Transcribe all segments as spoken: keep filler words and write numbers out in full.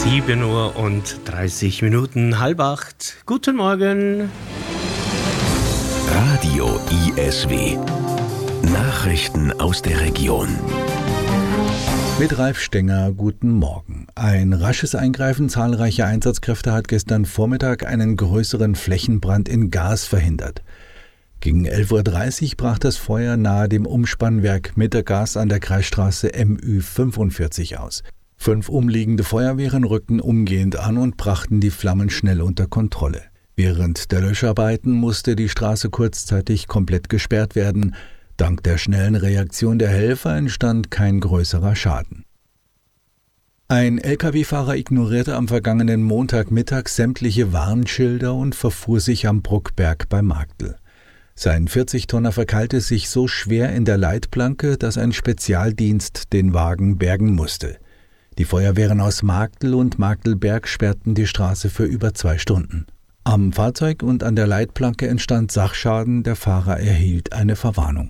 sieben Uhr und dreißig Minuten, halb acht. Guten Morgen. Radio I S W. Nachrichten aus der Region. Mit Ralf Stenger, guten Morgen. Ein rasches Eingreifen zahlreicher Einsatzkräfte hat gestern Vormittag einen größeren Flächenbrand in Gas verhindert. Gegen elf Uhr dreißig brach das Feuer nahe dem Umspannwerk Mittergas an der Kreisstraße M Ü fünfundvierzig aus. Fünf umliegende Feuerwehren rückten umgehend an und brachten die Flammen schnell unter Kontrolle. Während der Löscharbeiten musste die Straße kurzzeitig komplett gesperrt werden. Dank der schnellen Reaktion der Helfer entstand kein größerer Schaden. Ein L K W-Fahrer ignorierte am vergangenen Montagmittag sämtliche Warnschilder und verfuhr sich am Bruckberg bei Marktl. Sein vierzig-Tonner verkeilte sich so schwer in der Leitplanke, dass ein Spezialdienst den Wagen bergen musste. Die Feuerwehren aus Marktl und Marktlberg sperrten die Straße für über zwei Stunden. Am Fahrzeug und an der Leitplanke entstand Sachschaden, der Fahrer erhielt eine Verwarnung.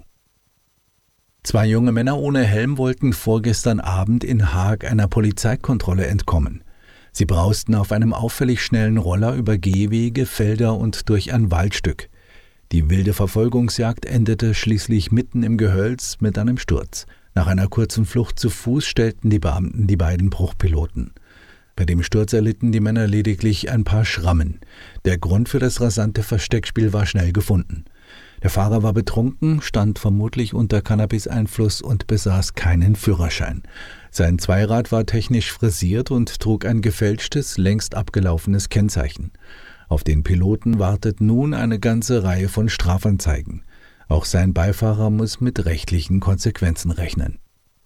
Zwei junge Männer ohne Helm wollten vorgestern Abend in Haag einer Polizeikontrolle entkommen. Sie brausten auf einem auffällig schnellen Roller über Gehwege, Felder und durch ein Waldstück. Die wilde Verfolgungsjagd endete schließlich mitten im Gehölz mit einem Sturz. Nach einer kurzen Flucht zu Fuß stellten die Beamten die beiden Bruchpiloten. Bei dem Sturz erlitten die Männer lediglich ein paar Schrammen. Der Grund für das rasante Versteckspiel war schnell gefunden. Der Fahrer war betrunken, stand vermutlich unter Cannabis-Einfluss und besaß keinen Führerschein. Sein Zweirad war technisch frisiert und trug ein gefälschtes, längst abgelaufenes Kennzeichen. Auf den Piloten wartet nun eine ganze Reihe von Strafanzeigen. Auch sein Beifahrer muss mit rechtlichen Konsequenzen rechnen.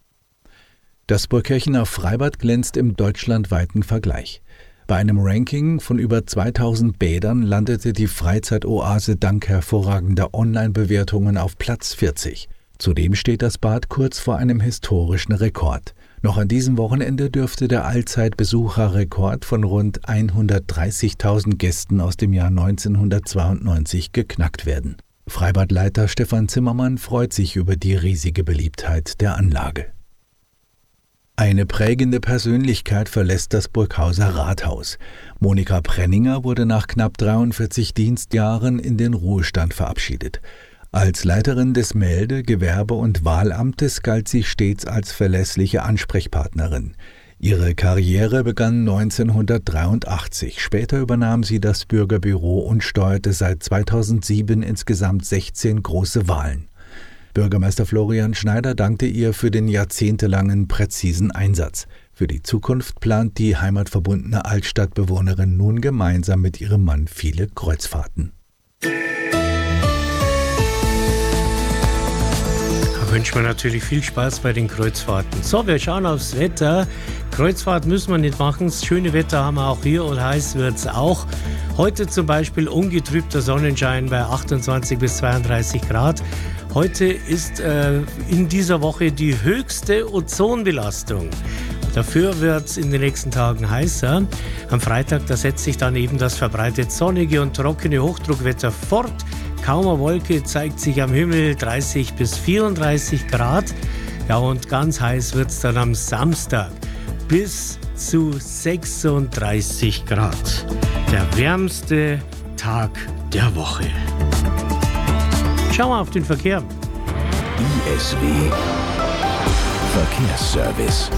Das Burgkirchener Freibad glänzt im deutschlandweiten Vergleich. Bei einem Ranking von über zweitausend Bädern landete die Freizeitoase dank hervorragender Online-Bewertungen auf Platz vierzig. Zudem steht das Bad kurz vor einem historischen Rekord. Noch an diesem Wochenende dürfte der Allzeitbesucherrekord von rund hundertdreißigtausend Gästen aus dem Jahr neunzehnhundertzweiundneunzig geknackt werden. Freibadleiter Stefan Zimmermann freut sich über die riesige Beliebtheit der Anlage. Eine prägende Persönlichkeit verlässt das Burghauser Rathaus. Monika Prenninger wurde nach knapp dreiundvierzig Dienstjahren in den Ruhestand verabschiedet. Als Leiterin des Melde-, Gewerbe- und Wahlamtes galt sie stets als verlässliche Ansprechpartnerin. Ihre Karriere begann neunzehnhundertdreiundachtzig. Später übernahm sie das Bürgerbüro und steuerte seit zweitausendsieben insgesamt sechzehn große Wahlen. Bürgermeister Florian Schneider dankte ihr für den jahrzehntelangen präzisen Einsatz. Für die Zukunft plant die heimatverbundene Altstadtbewohnerin nun gemeinsam mit ihrem Mann viele Kreuzfahrten. Da wünschen wir natürlich viel Spaß bei den Kreuzfahrten. So, wir schauen aufs Wetter. Kreuzfahrt müssen wir nicht machen. Das schöne Wetter haben wir auch hier und heiß wird es auch. Heute zum Beispiel ungetrübter Sonnenschein bei achtundzwanzig bis zweiunddreißig Grad. Heute ist äh, in dieser Woche die höchste Ozonbelastung. Dafür wird es in den nächsten Tagen heißer. Am Freitag, da setzt sich dann eben das verbreitet sonnige und trockene Hochdruckwetter fort. Kaum eine Wolke zeigt sich am Himmel, dreißig bis vierunddreißig Grad. Ja, und ganz heiß wird es dann am Samstag bis zu sechsunddreißig Grad. Der wärmste Tag der Woche. Schauen wir auf den Verkehr. I S W Verkehrsservice.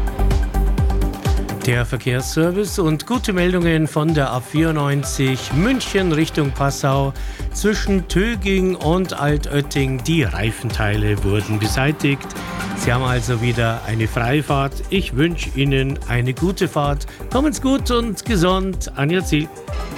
Der Verkehrsservice und gute Meldungen von der A vierundneunzig München Richtung Passau. Zwischen Töging und Altötting, die Reifenteile wurden beseitigt. Sie haben also wieder eine Freifahrt. Ich wünsche Ihnen eine gute Fahrt. Kommen's gut und gesund an Ihr Ziel.